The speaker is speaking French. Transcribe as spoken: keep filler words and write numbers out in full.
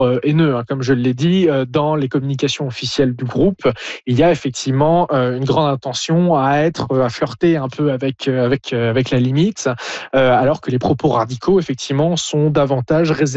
euh, haineux, hein, comme je l'ai dit, euh, dans les communications officielles du groupe, il y a effectivement euh, une grande intention à être, euh, à flirter un peu avec, euh, avec, euh, avec la limite, euh, alors que les propos radicaux, effectivement, sont davantage réservés